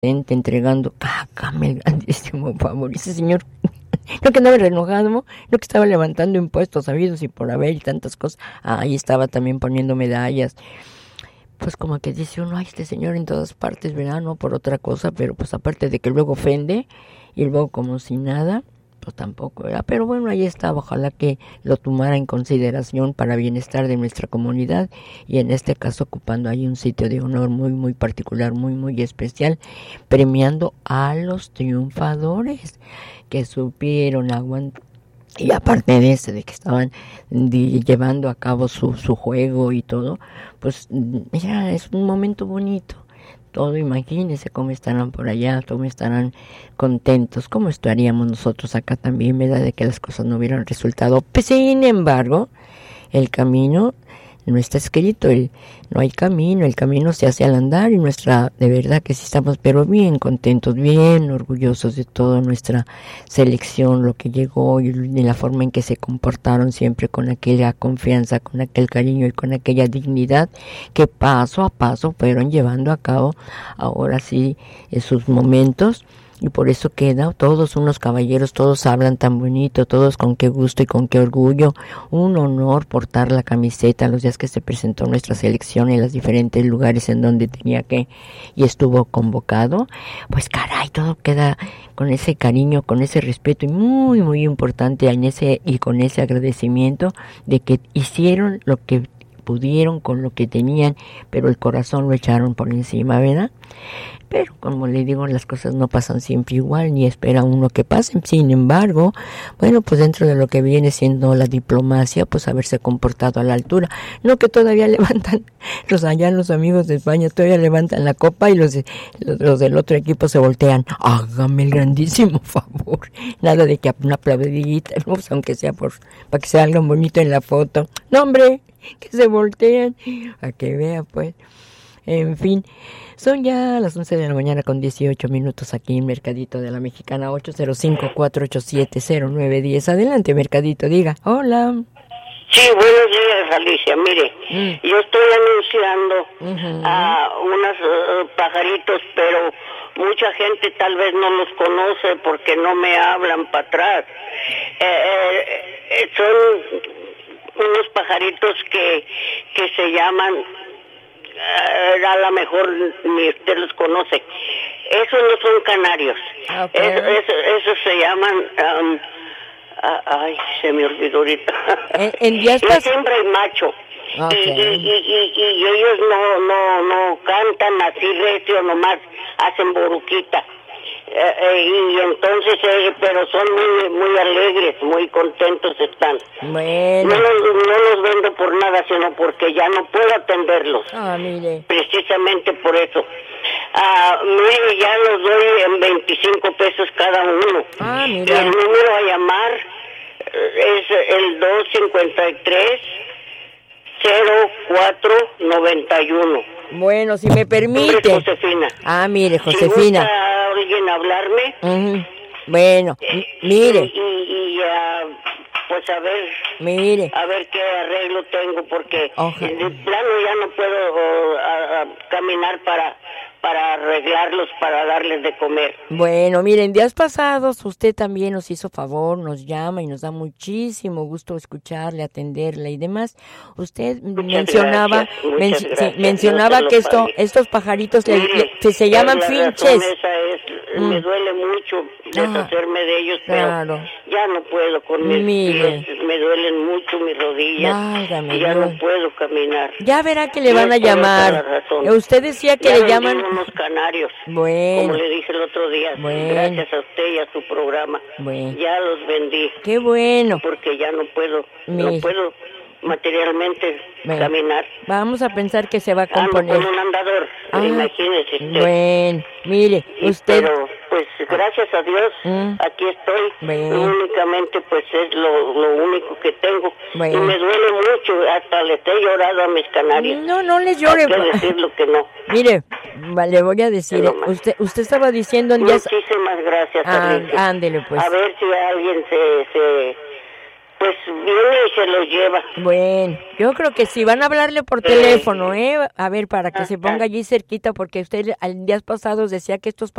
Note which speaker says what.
Speaker 1: entregando, hágame el grandísimo favor. Ese señor, no que andaba renojado, no que estaba levantando impuestos sabidos y por haber y tantas cosas. Ahí estaba también poniendo medallas. Pues como que dice uno, ay, este señor en todas partes, ¿verdad? No por otra cosa, pero pues aparte de que luego ofende y luego como si nada, pues tampoco, ¿verdad? Pero bueno, ahí está, ojalá que lo tomara en consideración para bienestar de nuestra comunidad y en este caso ocupando ahí un sitio de honor muy, muy particular, muy, muy especial, premiando a los triunfadores que supieron aguantar. Y aparte de eso, de que estaban llevando a cabo su juego y todo, pues mira, es un momento bonito. Todo, imagínense cómo estarán por allá, cómo estarán contentos, cómo estaríamos nosotros acá también, ¿verdad? De que las cosas no hubieran resultado. Pues, sin embargo, el camino no está escrito, no hay camino, el camino se hace al andar y de verdad que sí estamos pero bien contentos, bien orgullosos de toda nuestra selección, lo que llegó y de la forma en que se comportaron siempre con aquella confianza, con aquel cariño y con aquella dignidad que paso a paso fueron llevando a cabo ahora sí en sus momentos. Y por eso queda, todos unos caballeros, todos hablan tan bonito, todos con qué gusto y con qué orgullo. Un honor portar la camiseta los días que se presentó nuestra selección en los diferentes lugares en donde tenía que y estuvo convocado. Pues caray, todo queda con ese cariño, con ese respeto y muy, muy importante y con ese agradecimiento de que hicieron lo que pudieron con lo que tenían, pero el corazón lo echaron por encima, ¿verdad? Pero como le digo, las cosas no pasan siempre igual, ni espera uno que pasen. Sin embargo, bueno, pues dentro de lo que viene siendo la diplomacia, pues haberse comportado a la altura. No que todavía levantan, los amigos de España todavía levantan la copa y los del otro equipo se voltean. Hágame el grandísimo favor. Nada de que una aplaudidita, ¿no? Pues aunque sea para que sea algo bonito en la foto. No, hombre, que se voltean, a que vea, pues. En fin, son ya las 11 de la mañana con 18 minutos aquí en Mercadito de la Mexicana, 805-487-0910. Adelante, Mercadito, diga. Hola.
Speaker 2: Sí, buenos días, Alicia. Mire, yo estoy anunciando a unos pajaritos, pero mucha gente tal vez no los conoce porque no me hablan para atrás. Son unos pajaritos que se llaman... a lo mejor ni usted los conoce. Esos no son canarios. Okay. Esos se llaman... ay, se me olvidó ahorita.
Speaker 1: En días
Speaker 2: y siempre hay macho. Okay. Y ellos no cantan así recio, nomás hacen boruquita. Y entonces, pero son muy, muy alegres, muy contentos están.
Speaker 1: Bueno.
Speaker 2: No los vendo por nada, sino porque ya no puedo atenderlos.
Speaker 1: Mire.
Speaker 2: Precisamente por eso. Mire, ya los doy en 25 pesos cada uno.
Speaker 1: Mire.
Speaker 2: Y el número a llamar es el 253-0491.
Speaker 1: Bueno, si me permite.
Speaker 2: Josefina.
Speaker 1: Mire, Josefina.
Speaker 2: Si gusta alguien hablarme.
Speaker 1: Bueno, mire.
Speaker 2: Y pues a ver.
Speaker 1: Mire.
Speaker 2: A ver qué arreglo tengo, porque de plano ya no puedo caminar para arreglarlos, para darles de comer.
Speaker 1: Bueno, miren, días pasados usted también nos hizo favor, nos llama y nos da muchísimo gusto escucharle, atenderle y demás. Usted mencionaba que estos pajaritos que se llaman finches.
Speaker 2: Me duele mucho deshacerme de ellos, pero ya no puedo con mis pies, me duelen mucho mis rodillas, y ya no puedo caminar.
Speaker 1: Ya verá que le van a llamar. Usted decía que le llaman
Speaker 2: unos canarios,
Speaker 1: bueno,
Speaker 2: como le dije el otro día, gracias a usted y a su programa, ya los vendí.
Speaker 1: Qué bueno.
Speaker 2: Porque ya no puedo materialmente caminar.
Speaker 1: Vamos a pensar que se va a componer.
Speaker 2: Con un andador, imagínese usted.
Speaker 1: Bueno, mire, usted...
Speaker 2: Pero, pues, gracias a Dios, aquí estoy. Únicamente, pues, es lo único que tengo. Y me duele mucho, hasta le he llorado a mis canarios.
Speaker 1: No les llore.
Speaker 2: Hay que decirlo que no.
Speaker 1: Mire, le voy a decir, usted estaba diciendo...
Speaker 2: Muchísimas gracias, Alicia.
Speaker 1: Ándele, pues.
Speaker 2: A ver si alguien pues viene y se los lleva.
Speaker 1: Bueno, yo creo que sí, van a hablarle por teléfono, a ver, para que se ponga allí cerquita, porque usted al días pasados decía que estos